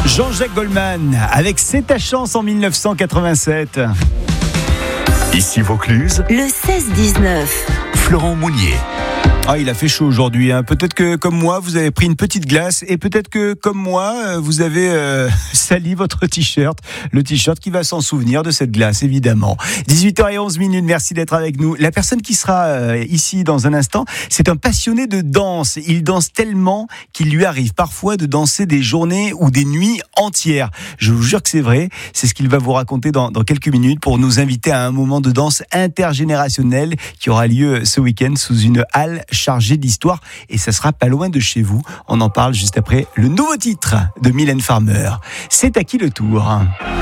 Jean-Jacques Goldman avec C'est ta chance en 1987. Ici Vaucluse, le 16-19. Florent Mounier. Ah, il a fait chaud aujourd'hui. Peut-être que, comme moi, vous avez pris une petite glace et peut-être que, comme moi, vous avez sali votre t-shirt. Le t-shirt qui va s'en souvenir de cette glace, évidemment. 18h11, merci d'être avec nous. La personne qui sera ici dans un instant, c'est un passionné de danse. Il danse tellement qu'il lui arrive parfois de danser des journées ou des nuits entières. Je vous jure que c'est vrai. C'est ce qu'il va vous raconter dans quelques minutes pour nous inviter à un moment de danse intergénérationnel qui aura lieu ce week-end sous une halle chargé d'histoire et ça sera pas loin de chez vous. On en parle juste après le nouveau titre de Mylène Farmer. C'est à qui le tour ?